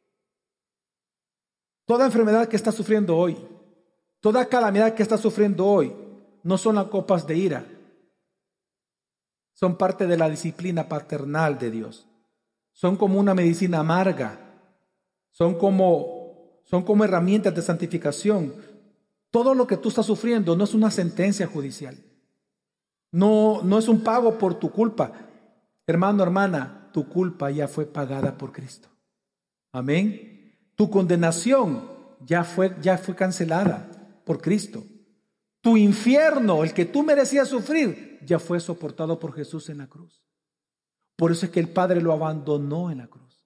toda enfermedad que estás sufriendo hoy, toda calamidad que estás sufriendo hoy, no son las copas de ira. Son parte de la disciplina paternal de Dios. Son como una medicina amarga. Son como herramientas de santificación. Todo lo que tú estás sufriendo no es una sentencia judicial. No es un pago por tu culpa. Hermano, hermana, tu culpa ya fue pagada por Cristo. Amén. Tu condenación ya fue cancelada por Cristo. Tu infierno, el que tú merecías sufrir, ya fue soportado por Jesús en la cruz. Por eso es que el Padre lo abandonó en la cruz.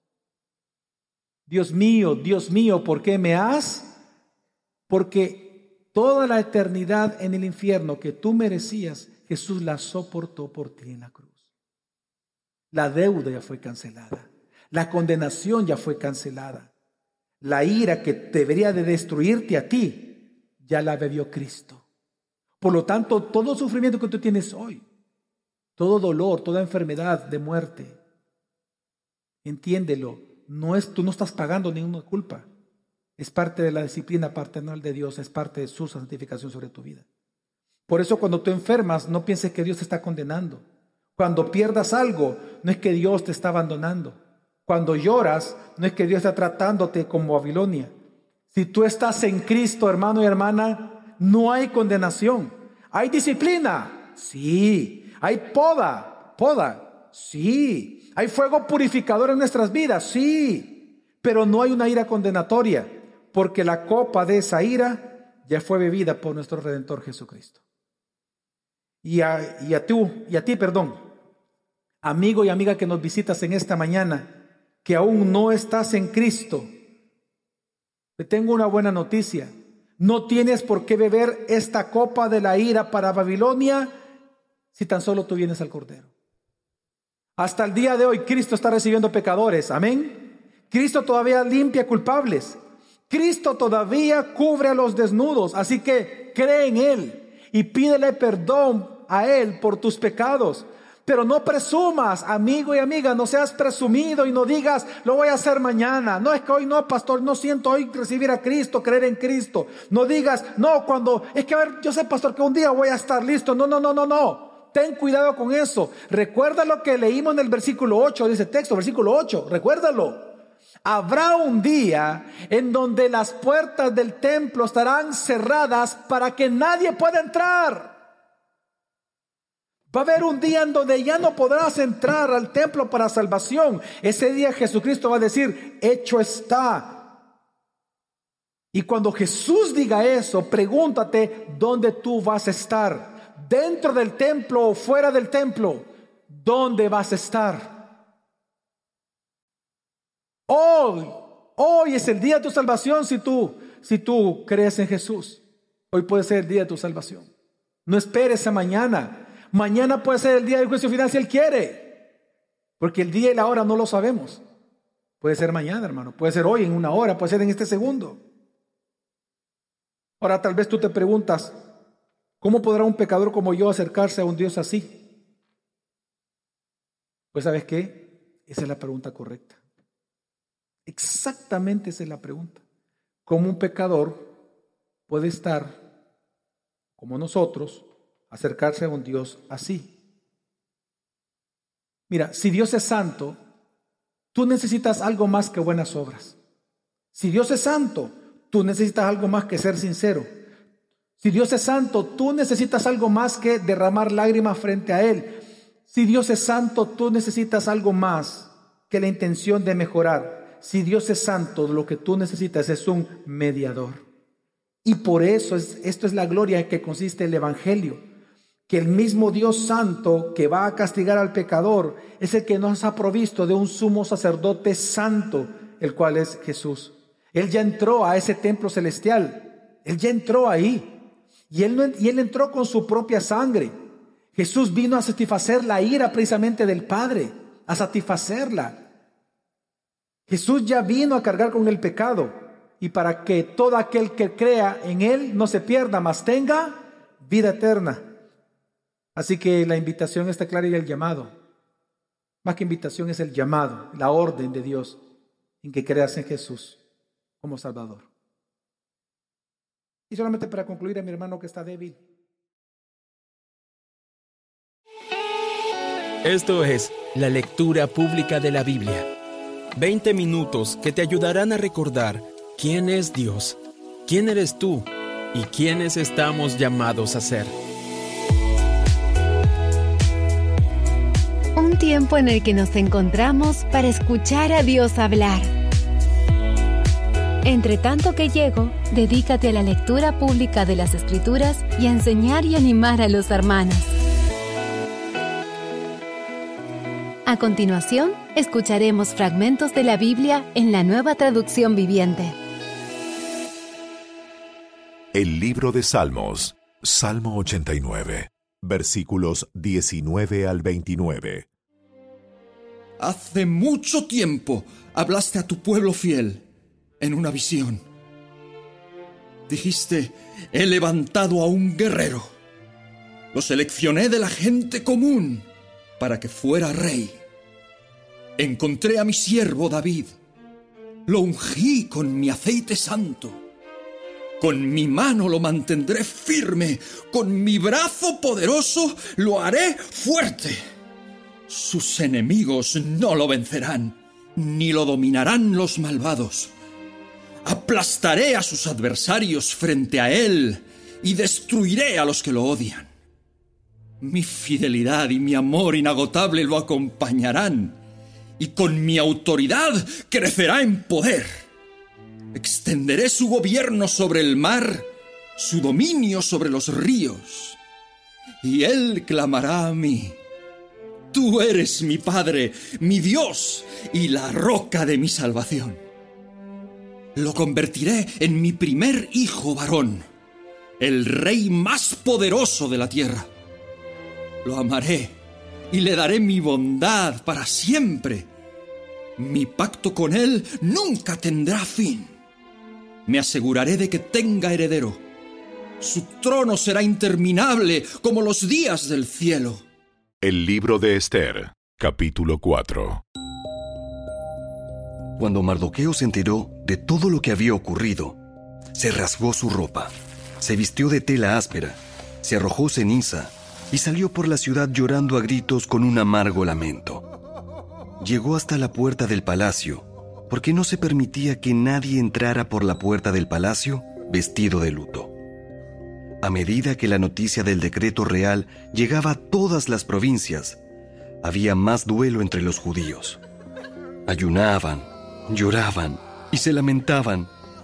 Dios mío, ¿por qué me has? Porque toda la eternidad en el infierno que tú merecías, Jesús la soportó por ti en la cruz. La deuda ya fue cancelada. La condenación ya fue cancelada. La ira que debería de destruirte a ti, ya la bebió Cristo. Por lo tanto, todo sufrimiento que tú tienes hoy, todo dolor, toda enfermedad de muerte, entiéndelo, tú no estás pagando ninguna culpa. Es parte de la disciplina paternal de Dios, es parte de su santificación sobre tu vida. Por eso cuando tú enfermas, no pienses que Dios te está condenando. Cuando pierdas algo, no es que Dios te está abandonando. Cuando lloras, no es que Dios está tratándote como Babilonia. Si tú estás en Cristo, hermano y hermana, no hay condenación. ¿Hay disciplina? Sí. ¿Hay poda? Sí. ¿Hay fuego purificador en nuestras vidas? Sí. Pero no hay una ira condenatoria, porque la copa de esa ira ya fue bebida por nuestro Redentor Jesucristo. Y a ti, amigo y amiga que nos visitas en esta mañana, que aún no estás en Cristo, te tengo una buena noticia. No tienes por qué beber esta copa de la ira para Babilonia si tan solo tú vienes al Cordero. Hasta el día de hoy Cristo está recibiendo pecadores, amén. Cristo todavía limpia culpables. Cristo todavía cubre a los desnudos, así que cree en Él y pídele perdón a Él por tus pecados. Pero no presumas, amigo y amiga, no seas presumido y no digas, lo voy a hacer mañana. No, es que hoy no, pastor, no siento hoy recibir a Cristo, creer en Cristo. No digas, no, yo sé, pastor, que un día voy a estar listo. No. Ten cuidado con eso. Recuerda lo que leímos en el versículo 8 de ese texto, versículo 8, recuérdalo. Habrá un día en donde las puertas del templo estarán cerradas para que nadie pueda entrar. Va a haber un día en donde ya no podrás entrar al templo para salvación. Ese día Jesucristo va a decir, hecho está. Y cuando Jesús diga eso, pregúntate dónde tú vas a estar. ¿Dentro del templo o fuera del templo? ¿Dónde vas a estar? Hoy es el día de tu salvación si tú crees en Jesús. Hoy puede ser el día de tu salvación. No esperes a mañana. Mañana puede ser el día del juicio final si Él quiere. Porque el día y la hora no lo sabemos. Puede ser mañana, hermano. Puede ser hoy, en una hora. Puede ser en este segundo. Ahora tal vez tú te preguntas, ¿cómo podrá un pecador como yo acercarse a un Dios así? Pues ¿sabes qué? Esa es la pregunta correcta. Exactamente esa es la pregunta. ¿Cómo un pecador puede estar como nosotros, acercarse a un Dios así? Mira, si Dios es santo, tú necesitas algo más que buenas obras. Si Dios es santo, tú necesitas algo más que ser sincero. Si Dios es santo, tú necesitas algo más que derramar lágrimas frente a Él. Si Dios es santo, tú necesitas algo más que la intención de mejorar. Si Dios es santo, lo que tú necesitas es un mediador. Y por eso esto es la gloria en que consiste el Evangelio. Que el mismo Dios santo que va a castigar al pecador es el que nos ha provisto de un sumo sacerdote santo, el cual es Jesús. Él ya entró a ese templo celestial. Él ya entró ahí. Y él entró con su propia sangre. Jesús vino a satisfacer la ira precisamente del Padre, a satisfacerla. Jesús ya vino a cargar con el pecado y para que todo aquel que crea en Él no se pierda, mas tenga vida eterna. Así que la invitación está clara y el llamado. Más que invitación es el llamado, la orden de Dios en que creas en Jesús como Salvador. Y solamente para concluir, a mi hermano que está débil. Esto es la lectura pública de la Biblia. 20 minutos que te ayudarán a recordar quién es Dios, quién eres tú y quiénes estamos llamados a ser. Un tiempo en el que nos encontramos para escuchar a Dios hablar. Entre tanto que llego, dedícate a la lectura pública de las Escrituras y a enseñar y animar a los hermanos. A continuación, escucharemos fragmentos de la Biblia en la Nueva Traducción Viviente. El libro de Salmos, Salmo 89, versículos 19 al 29. Hace mucho tiempo hablaste a tu pueblo fiel en una visión. Dijiste, he levantado a un guerrero. Lo seleccioné de la gente común para que fuera rey. Encontré a mi siervo David. Lo ungí con mi aceite santo. Con mi mano lo mantendré firme. Con mi brazo poderoso lo haré fuerte. Sus enemigos no lo vencerán, ni lo dominarán los malvados. Aplastaré a sus adversarios frente a él y destruiré a los que lo odian. Mi fidelidad y mi amor inagotable lo acompañarán, y con mi autoridad crecerá en poder. Extenderé su gobierno sobre el mar, su dominio sobre los ríos. Y él clamará a mí: tú eres mi Padre, mi Dios y la roca de mi salvación. Lo convertiré en mi primer hijo varón, el rey más poderoso de la tierra. Lo amaré y le daré mi bondad para siempre. Mi pacto con él nunca tendrá fin. Me aseguraré de que tenga heredero. Su trono será interminable como los días del cielo. El libro de Esther, capítulo 4. Cuando Mardoqueo se enteró de todo lo que había ocurrido, se rasgó su ropa, se vistió de tela áspera, se arrojó ceniza y salió por la ciudad llorando a gritos con un amargo lamento. Llegó hasta la puerta del palacio, porque no se permitía que nadie entrara por la puerta del palacio vestido de luto. A medida que la noticia del decreto real llegaba a todas las provincias, había más duelo entre los judíos. Ayunaban, lloraban y se lamentaban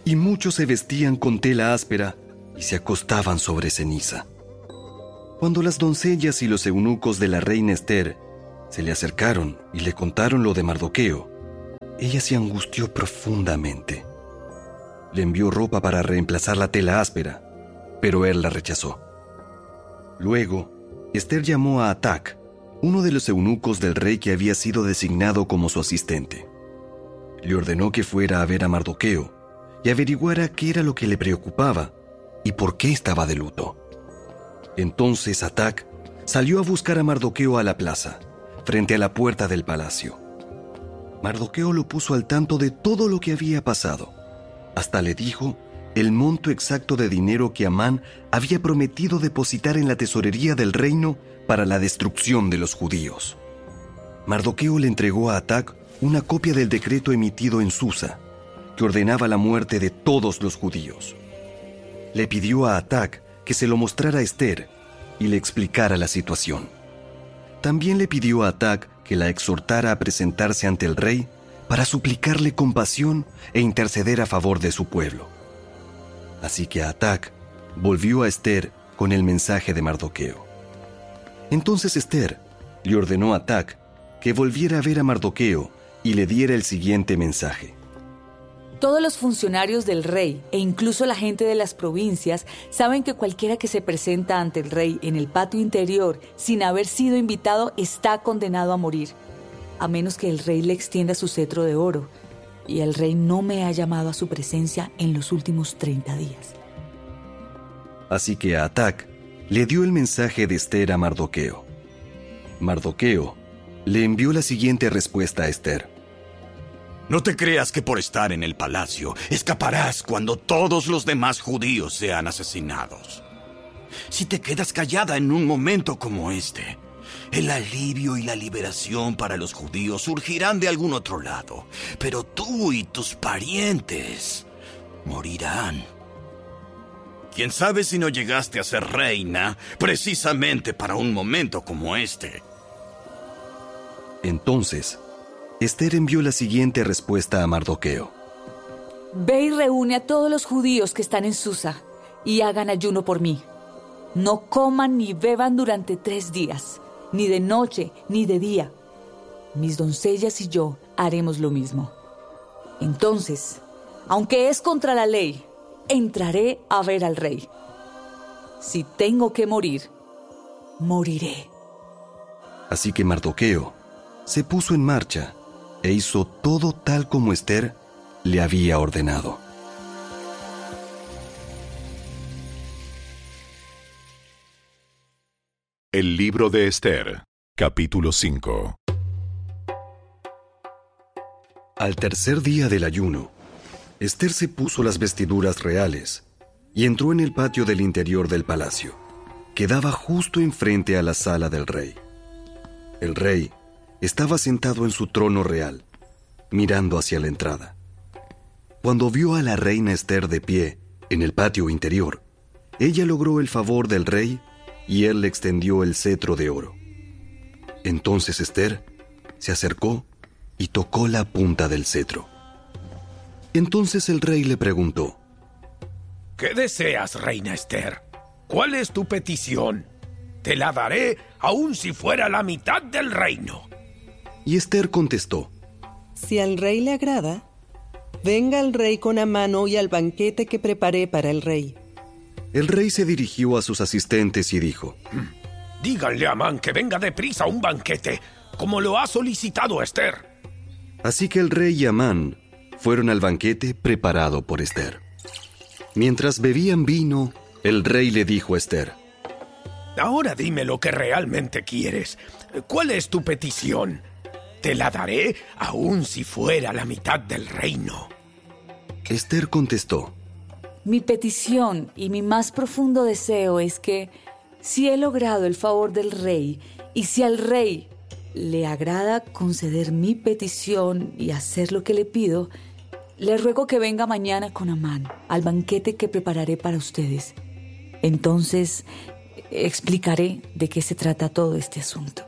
y muchos se vestían con tela áspera y se acostaban sobre ceniza. Cuando las doncellas y los eunucos de la reina Ester se le acercaron y le contaron lo de Mardoqueo, ella se angustió profundamente. Le envió ropa para reemplazar la tela áspera, pero él la rechazó. Luego, Ester llamó a Atac, uno de los eunucos del rey que había sido designado como su asistente. Le ordenó que fuera a ver a Mardoqueo y averiguara qué era lo que le preocupaba y por qué estaba de luto. Entonces Atac salió a buscar a Mardoqueo a la plaza, frente a la puerta del palacio. Mardoqueo lo puso al tanto de todo lo que había pasado. Hasta le dijo el monto exacto de dinero que Amán había prometido depositar en la tesorería del reino para la destrucción de los judíos. Mardoqueo le entregó a Atac una copia del decreto emitido en Susa, que ordenaba la muerte de todos los judíos. Le pidió a Atac que se lo mostrara a Ester y le explicara la situación. También le pidió a Atac que la exhortara a presentarse ante el rey para suplicarle compasión e interceder a favor de su pueblo. Así que Atac volvió a Ester con el mensaje de Mardoqueo. Entonces Ester le ordenó a Atac que volviera a ver a Mardoqueo y le diera el siguiente mensaje. Todos los funcionarios del rey e incluso la gente de las provincias saben que cualquiera que se presenta ante el rey en el patio interior sin haber sido invitado está condenado a morir, a menos que el rey le extienda su cetro de oro, y el rey no me ha llamado a su presencia en los últimos 30 días. Así que Atac le dio el mensaje de Ester a Mardoqueo. Mardoqueo le envió la siguiente respuesta a Ester. No te creas que por estar en el palacio escaparás cuando todos los demás judíos sean asesinados. Si te quedas callada en un momento como este, el alivio y la liberación para los judíos surgirán de algún otro lado, pero tú y tus parientes morirán. ¿Quién sabe si no llegaste a ser reina precisamente para un momento como este? Entonces, Ester envió la siguiente respuesta a Mardoqueo. Ve y reúne a todos los judíos que están en Susa y hagan ayuno por mí. No coman ni beban durante 3 días, ni de noche ni de día. Mis doncellas y yo haremos lo mismo. Entonces, aunque es contra la ley, entraré a ver al rey. Si tengo que morir, moriré. Así que Mardoqueo se puso en marcha e hizo todo tal como Ester le había ordenado. El libro de Ester, capítulo 5. Al tercer día del ayuno, Ester se puso las vestiduras reales y entró en el patio del interior del palacio, que daba justo enfrente a la sala del rey. El rey estaba sentado en su trono real, mirando hacia la entrada. Cuando vio a la reina Ester de pie en el patio interior, ella logró el favor del rey y él le extendió el cetro de oro. Entonces Ester se acercó y tocó la punta del cetro. Entonces el rey le preguntó: ¿Qué deseas, reina Ester? ¿Cuál es tu petición? Te la daré aun si fuera la mitad del reino. Y Ester contestó: Si al rey le agrada, venga el rey con Amán hoy al banquete que preparé para el rey. El rey se dirigió a sus asistentes y dijo: Díganle a Amán que venga deprisa a un banquete, como lo ha solicitado Ester. Así que el rey y Amán fueron al banquete preparado por Ester. Mientras bebían vino, el rey le dijo a Ester: Ahora dime lo que realmente quieres. ¿Cuál es tu petición? Te la daré aun si fuera la mitad del reino. Ester contestó: Mi petición y mi más profundo deseo es que, si he logrado el favor del rey y si al rey le agrada conceder mi petición y hacer lo que le pido, le ruego que venga mañana con Amán al banquete que prepararé para ustedes. Entonces explicaré de qué se trata todo este asunto.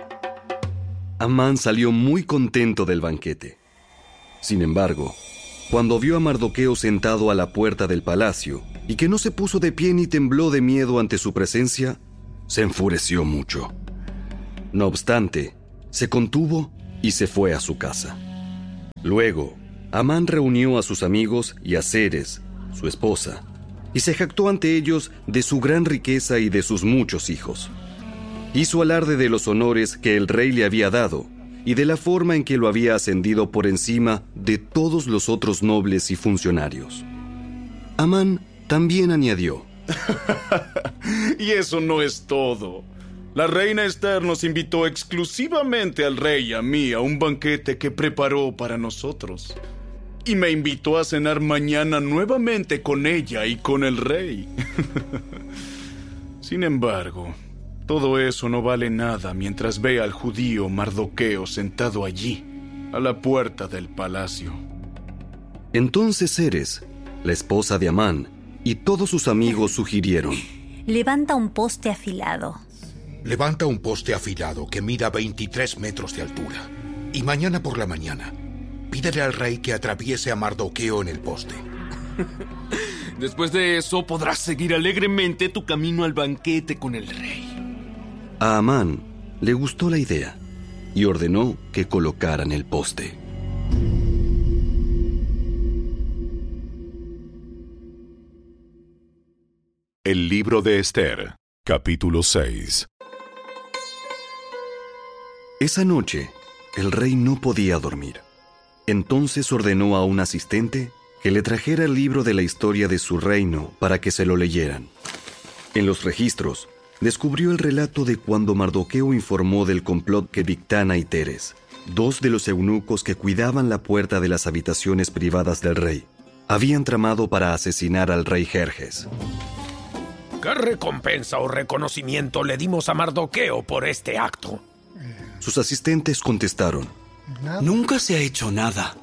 Amán salió muy contento del banquete. Sin embargo, cuando vio a Mardoqueo sentado a la puerta del palacio y que no se puso de pie ni tembló de miedo ante su presencia, se enfureció mucho. No obstante, se contuvo y se fue a su casa. Luego, Amán reunió a sus amigos y a Zeres, su esposa, y se jactó ante ellos de su gran riqueza y de sus muchos hijos. Hizo alarde de los honores que el rey le había dado y de la forma en que lo había ascendido por encima de todos los otros nobles y funcionarios. Amán también añadió: Y eso no es todo. La reina Esther nos invitó exclusivamente al rey y a mí a un banquete que preparó para nosotros. Y me invitó a cenar mañana nuevamente con ella y con el rey. Sin embargo, todo eso no vale nada mientras vea al judío Mardoqueo sentado allí, a la puerta del palacio. Entonces Zeres, la esposa de Amán, y todos sus amigos sugirieron: Levanta un poste afilado. Levanta un poste afilado que mida 23 metros de altura. Y mañana por la mañana, pídele al rey que atraviese a Mardoqueo en el poste. Después de eso, podrás seguir alegremente tu camino al banquete con el rey. A Amán le gustó la idea y ordenó que colocaran el poste. El libro de Esther, capítulo 6. Esa noche, el rey no podía dormir. Entonces ordenó a un asistente que le trajera el libro de la historia de su reino para que se lo leyeran. En los registros, descubrió el relato de cuando Mardoqueo informó del complot que Bigtana y Teres, dos de los eunucos que cuidaban la puerta de las habitaciones privadas del rey, habían tramado para asesinar al rey Jerjes. ¿Qué recompensa o reconocimiento le dimos a Mardoqueo por este acto? Sus asistentes contestaron: Nunca se ha hecho nada.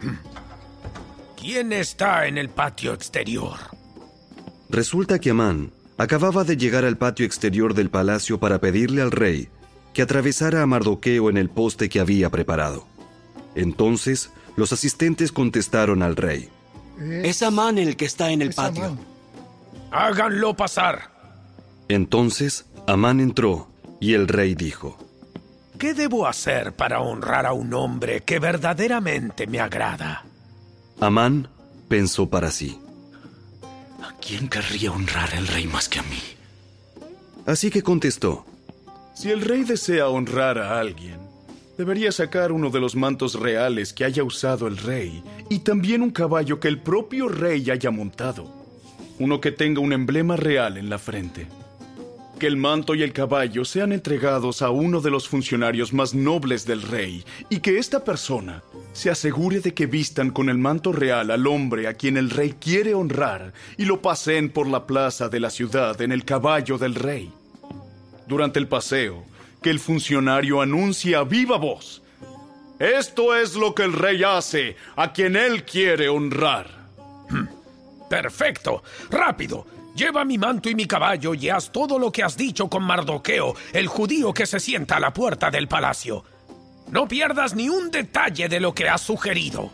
¿Quién está en el patio exterior? Resulta que Amán acababa de llegar al patio exterior del palacio para pedirle al rey que atravesara a Mardoqueo en el poste que había preparado. Entonces, los asistentes contestaron al rey: Es Amán el que está en el patio. Amán. Háganlo pasar. Entonces, Amán entró y el rey dijo: ¿Qué debo hacer para honrar a un hombre que verdaderamente me agrada? Amán pensó para sí: ¿A quién querría honrar el rey más que a mí? Así que contestó: Si el rey desea honrar a alguien, debería sacar uno de los mantos reales que haya usado el rey y también un caballo que el propio rey haya montado. Uno que tenga un emblema real en la frente. Que el manto y el caballo sean entregados a uno de los funcionarios más nobles del rey y que esta persona se asegure de que vistan con el manto real al hombre a quien el rey quiere honrar y lo paseen por la plaza de la ciudad en el caballo del rey. Durante el paseo, que el funcionario anuncie a viva voz: Esto es lo que el rey hace a quien él quiere honrar. ¡Perfecto! ¡Rápido! Lleva mi manto y mi caballo y haz todo lo que has dicho con Mardoqueo, el judío que se sienta a la puerta del palacio. No pierdas ni un detalle de lo que has sugerido.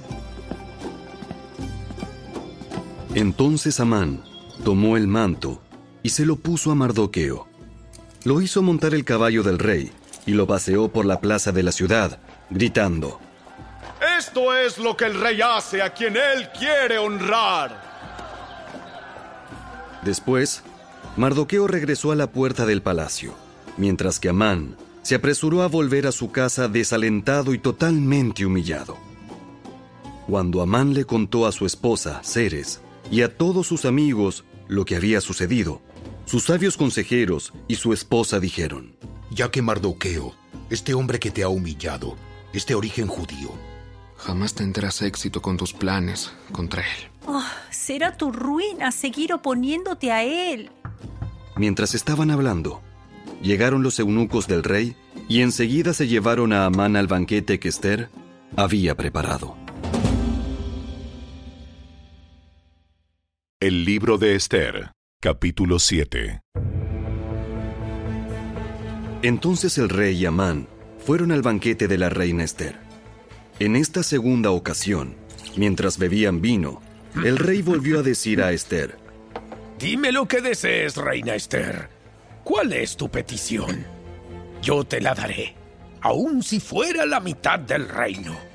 Entonces Amán tomó el manto y se lo puso a Mardoqueo. Lo hizo montar el caballo del rey y lo paseó por la plaza de la ciudad, gritando: Esto es lo que el rey hace a quien él quiere honrar. Después, Mardoqueo regresó a la puerta del palacio, mientras que Amán se apresuró a volver a su casa desalentado y totalmente humillado. Cuando Amán le contó a su esposa, Zeres, y a todos sus amigos lo que había sucedido, sus sabios consejeros y su esposa dijeron: Ya que Mardoqueo, este hombre que te ha humillado, es de origen judío, jamás tendrás éxito con tus planes contra él. Oh, será tu ruina seguir oponiéndote a él. Mientras estaban hablando, llegaron los eunucos del rey y enseguida se llevaron a Amán al banquete que Esther había preparado. El libro de Esther, capítulo 7. Entonces el rey y Amán fueron al banquete de la reina Esther. En esta segunda ocasión, Mientras bebían vino, el rey volvió a decir a Esther: Dime lo que desees, reina Esther. ¿Cuál es tu petición? Yo te la daré, aun si fuera la mitad del reino.